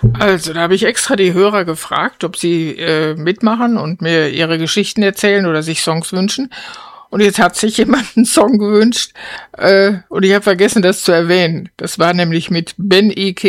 Also, da habe ich extra die Hörer gefragt, ob sie mitmachen und mir ihre Geschichten erzählen oder sich Songs wünschen. Und jetzt hat sich jemand einen Song gewünscht und ich habe vergessen, das zu erwähnen. Das war nämlich mit Ben E.